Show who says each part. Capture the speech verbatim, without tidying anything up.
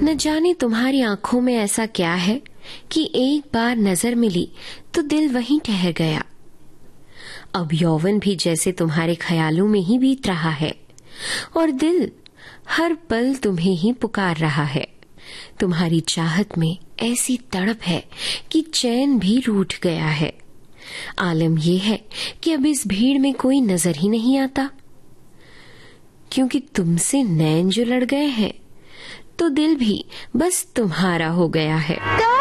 Speaker 1: न जाने तुम्हारी आंखों में ऐसा क्या है कि एक बार नजर मिली तो दिल वहीं ठहर गया। अब यौवन भी जैसे तुम्हारे ख्यालों में ही बीत रहा है और दिल हर पल तुम्हें ही पुकार रहा है। तुम्हारी चाहत में ऐसी तड़प है कि चैन भी रूठ गया है। आलम यह है कि अब इस भीड़ में कोई नजर ही नहीं आता, क्योंकि तुमसे नैन जो लड़ गए हैं तो दिल भी बस तुम्हारा हो गया है।